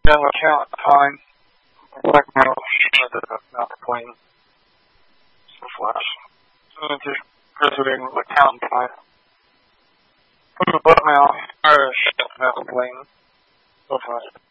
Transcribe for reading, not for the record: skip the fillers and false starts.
general account time, blackmail, not complain, so flash. And just visiting account time. Blackmail, not complain, so flash.